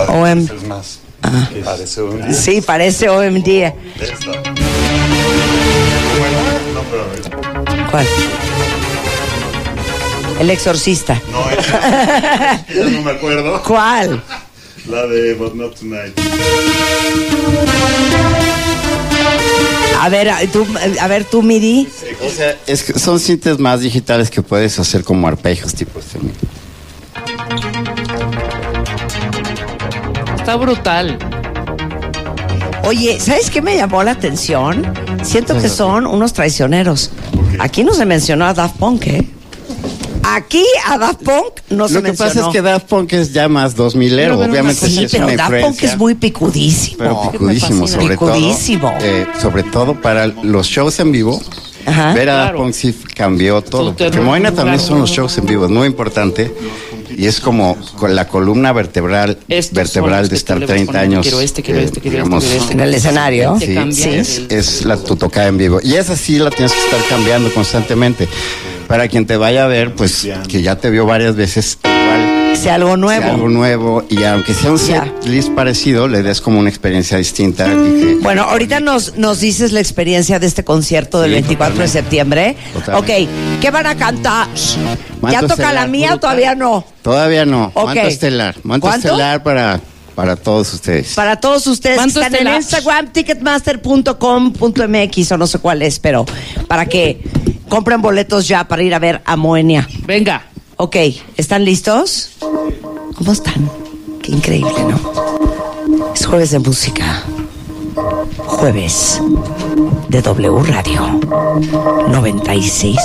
OM. Es más. Parece OMD. Sí, parece OMD. Esta. Bueno, no, pero a ver. ¿Cuál? El Exorcista. No, esa. Ya no me acuerdo. ¿Cuál? La de But Not Tonight. A ver, tú, Midi. O sea, es que son sintes más digitales que puedes hacer como arpegios tipo este. Está brutal. Oye, ¿sabes qué me llamó la atención? Siento que son unos traicioneros. Aquí no se mencionó a Daft Punk, ¿eh? Aquí a Daft Punk no se mencionó. Lo que pasa es que Daft Punk es ya más 2000ero, obviamente sí, es pero una Daft influencia. Punk es muy picudísimo. Pero picudísimo, sobre todo para los shows en vivo. Ajá. Ver a Daft Punk sí cambió todo. Porque Moena también son los shows en vivo, es muy importante. Y es como con la columna vertebral de estar 30 años. Quiero este. En el escenario. Sí, es tu tocada en vivo. Y esa sí la tienes que estar cambiando constantemente. Para quien te vaya a ver, pues que ya te vio varias veces, igual sea algo nuevo. Y aunque sea un set list parecido, le des como una experiencia distinta. Bueno, ahorita nos dices la experiencia de este concierto del 24 de septiembre. Totalmente. Ok, ¿qué van a cantar? Manto ¿Ya toca estelar, la mía o todavía no? Todavía no. Okay. Manto estelar para todos ustedes. Para todos ustedes que están estelar? en Instagram, ticketmaster.com.mx o no sé cuál es, pero para que compren boletos ya para ir a ver a Moenia. Venga. Ok, ¿están listos? ¿Cómo están? Qué increíble, ¿no? Es jueves de música. Jueves de W Radio 96.9.